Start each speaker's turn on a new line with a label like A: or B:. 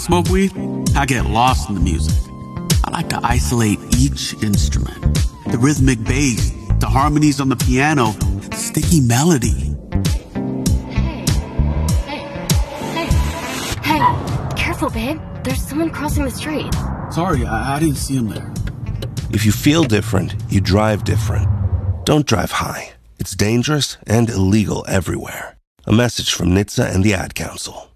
A: Smoke weed, I get lost in the music. I like to isolate each instrument. The rhythmic bass, the harmonies on the piano, the sticky melody.
B: Hey, careful, babe. There's someone crossing the street.
A: Sorry, I didn't see him there.
C: If you feel different, you drive different. Don't drive high. It's dangerous and illegal everywhere. A message from NHTSA and the Ad Council.